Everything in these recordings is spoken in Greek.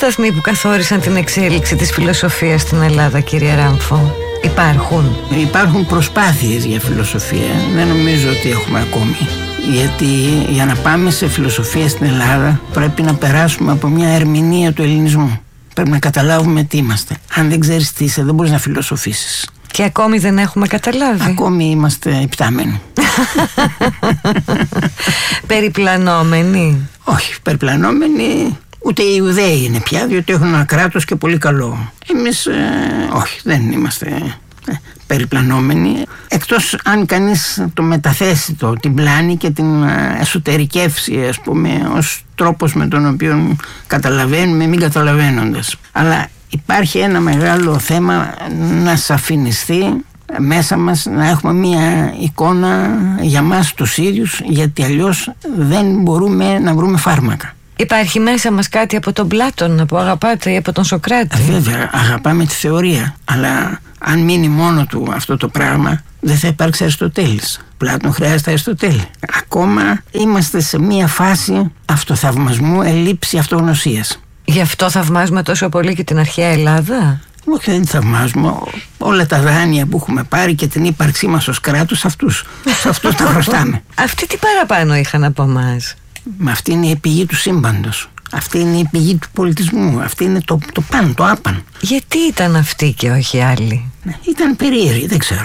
σταθμοί που καθόρισαν την εξέλιξη της φιλοσοφίας στην Ελλάδα, κύριε Ράμφο? Υπάρχουν προσπάθειες για φιλοσοφία. Δεν νομίζω ότι έχουμε ακόμη. Γιατί για να πάμε σε φιλοσοφία στην Ελλάδα πρέπει να περάσουμε από μια ερμηνεία του ελληνισμού. Πρέπει να καταλάβουμε τι είμαστε. Αν δεν ξέρεις τι είσαι, δεν μπορείς να φιλοσοφήσεις. Και ακόμη δεν έχουμε καταλάβει. Ακόμη είμαστε υπτάμενοι. Περιπλανόμενοι. Όχι, περιπλανόμενοι ούτε οι Ιουδαίοι είναι πια, διότι έχουν ένα κράτος και πολύ καλό. Εμείς όχι, δεν είμαστε περιπλανόμενοι. Εκτός αν κανείς το μεταθέσει την πλάνη και την εσωτερικεύσει, ας πούμε, ως τρόπος με τον οποίο καταλαβαίνουμε μη καταλαβαίνοντας. Αλλά υπάρχει ένα μεγάλο θέμα να σαφινιστεί μέσα μας, να έχουμε μία εικόνα για μας τους ίδιους, γιατί αλλιώς δεν μπορούμε να βρούμε φάρμακα. Υπάρχει μέσα μας κάτι από τον Πλάτωνα που αγαπάτε ή από τον Σωκράτη? Βέβαια, αγαπάμε τη θεωρία, αλλά αν μείνει μόνο του αυτό το πράγμα, δεν θα υπάρξει Αριστοτέλης. Πλάτων χρειάζεται Αριστοτέλη. Ακόμα είμαστε σε μία φάση αυτοθαυμασμού, ελλείψη αυτογνωσίας. Γι' αυτό θαυμάζουμε τόσο πολύ και την αρχαία Ελλάδα? Όχι, δεν θαυμάζουμε. Όλα τα δάνεια που έχουμε πάρει και την ύπαρξή μας ως κράτος, σε αυτούς τα χρωστάμε. Αυτοί τι παραπάνω είχαν από εμάς? Μα αυτή είναι η πηγή του σύμπαντος. Αυτή είναι η πηγή του πολιτισμού. Αυτή είναι το παν, το άπαν. Γιατί ήταν αυτοί και όχι άλλοι? Ήταν περίεργοι, δεν ξέρω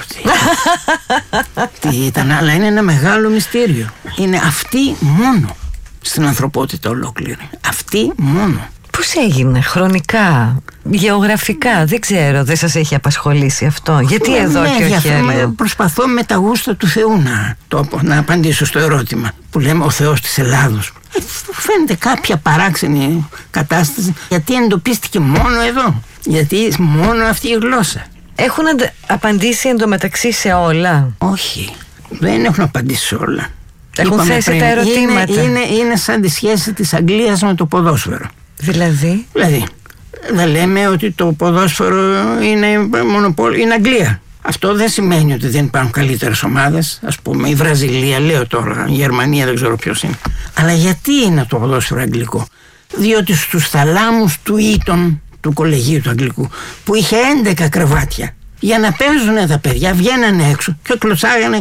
τι ήταν, αλλά είναι ένα μεγάλο μυστήριο. Είναι αυτοί μόνο στην ανθρωπότητα ολόκληρη. Αυτοί μόνο. Πώς έγινε χρονικά, γεωγραφικά? Δεν ξέρω, δεν σας έχει απασχολήσει αυτό? Γιατί εδώ και όχι άλλο? Προσπαθώ με τα γούστα του Θεού να απαντήσω στο ερώτημα που λέμε ο Θεός της Ελλάδος. Φαίνεται κάποια παράξενη κατάσταση. Γιατί εντοπίστηκε μόνο εδώ? Γιατί μόνο αυτή η γλώσσα? Έχουν απαντήσει εντωμεταξύ σε όλα? Όχι, δεν έχουν απαντήσει σε όλα. Έχουν θέσει τα ερωτήματα. Είναι σαν τη σχέση της Αγγλίας με το ποδόσφαιρο. Δηλαδή, δεν λέμε ότι το ποδόσφαιρο είναι μονοπόλιο, είναι Αγγλία. Αυτό δεν σημαίνει ότι δεν υπάρχουν καλύτερες ομάδες. Ας πούμε η Βραζιλία, λέω τώρα, η Γερμανία, δεν ξέρω ποιος είναι. Αλλά γιατί είναι το ποδόσφαιρο αγγλικό? Διότι στους θαλάμους του Ήτων, του κολεγίου του αγγλικού, που είχε 11 κρεβάτια, για να παίζουν τα παιδιά, βγαίνανε έξω και κλωτσάγανε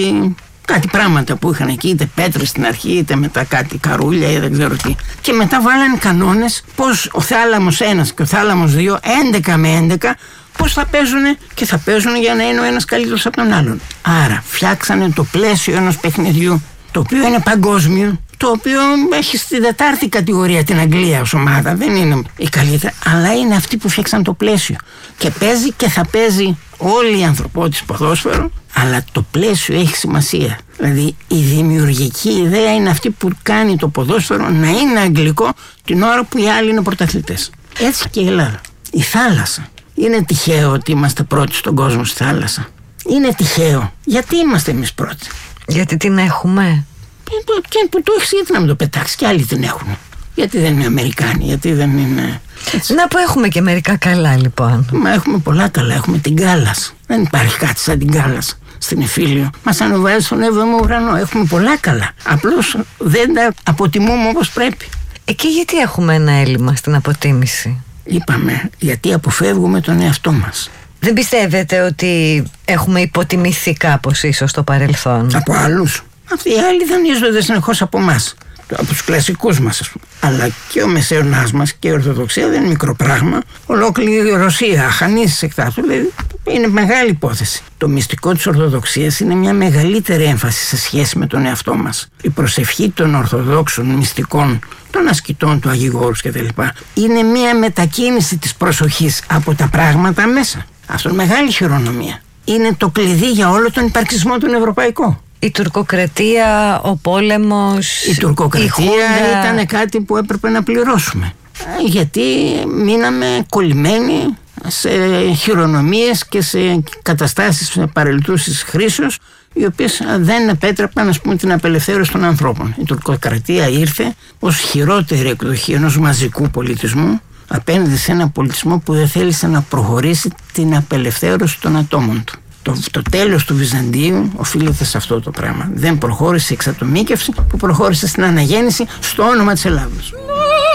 κάτι πράγματα που είχαν εκεί, είτε πέτρες στην αρχή, είτε μετά κάτι καρούλια ή δεν ξέρω τι. Και μετά βάλανε κανόνες πως ο θάλαμος 1 και ο θάλαμος 2, 11 με 11, πως θα παίζουν και θα παίζουν για να είναι ο ένας καλύτερος από τον άλλον. Άρα φτιάξανε το πλαίσιο ενός παιχνιδιού, το οποίο είναι παγκόσμιο, το οποίο έχει στη 4η κατηγορία την Αγγλία ως ομάδα, δεν είναι η καλύτερη, αλλά είναι αυτοί που φτιάξαν το πλαίσιο. Και παίζει και θα παίζει όλη η ανθρωπότητα ποδόσφαιρο, αλλά το πλαίσιο έχει σημασία. Δηλαδή η δημιουργική ιδέα είναι αυτή που κάνει το ποδόσφαιρο να είναι αγγλικό την ώρα που οι άλλοι είναι πρωταθλητές. Έτσι και η Ελλάδα. Η θάλασσα. Είναι τυχαίο ότι είμαστε πρώτοι στον κόσμο στη θάλασσα? Είναι τυχαίο? Γιατί είμαστε εμείς πρώτοι? Γιατί την έχουμε. Και που το έχεις, γιατί να μην το πετάξεις? Και άλλοι την έχουν. Γιατί δεν είναι Αμερικάνοι? Γιατί δεν είναι έτσι? Να που έχουμε και μερικά καλά λοιπόν. Μα έχουμε πολλά καλά. Έχουμε την Γκάλας. Δεν υπάρχει κάτι σαν την Γκάλας στην Ιφίλιο. Μας ανεβάζει στον 7ο ουρανό. Έχουμε πολλά καλά. Απλώς δεν τα αποτιμούμε όπως πρέπει. Εκεί γιατί έχουμε ένα έλλειμμα στην αποτίμηση? Είπαμε, γιατί αποφεύγουμε τον εαυτό μας. Δεν πιστεύετε ότι έχουμε υποτιμηθεί κάπως ίσως στο παρελθόν? Από άλλους? Αυτοί οι άλλοι δανείζονται συνεχώς από εμάς, από τους κλασικούς μας, ας πούμε. Αλλά και ο μεσαίωνας μας και η Ορθοδοξία δεν είναι μικρό πράγμα. Ολόκληρη η Ρωσία, αχανής εκτάτου, δηλαδή είναι μεγάλη υπόθεση. Το μυστικό της Ορθοδοξίας είναι μια μεγαλύτερη έμφαση σε σχέση με τον εαυτό μας. Η προσευχή των Ορθοδόξων μυστικών, των ασκητών, του Αγιγόρους κτλ. Είναι μια μετακίνηση της προσοχής από τα πράγματα μέσα. Αυτό είναι μεγάλη χειρονομία. Είναι το κλειδί για όλο τον υπαρξισμό τον ευρωπαϊκό. Η τουρκοκρατία, ο πόλεμος, η τουρκοκρατία ήταν κάτι που έπρεπε να πληρώσουμε. Γιατί μείναμε κολλημένοι σε χειρονομίες και σε καταστάσεις παρελθούσης χρήσεως, οι οποίες δεν επέτρεπαν, ας πούμε, την απελευθέρωση των ανθρώπων. Η τουρκοκρατία ήρθε ως χειρότερη εκδοχή ενός μαζικού πολιτισμού απέναντι σε ένα πολιτισμό που δεν θέλησε να προχωρήσει την απελευθέρωση των ατόμων του. Το τέλος του Βυζαντίου οφείλεται σε αυτό το πράγμα. Δεν προχώρησε η εξατομίκευση που προχώρησε στην αναγέννηση στο όνομα της Ελλάδος.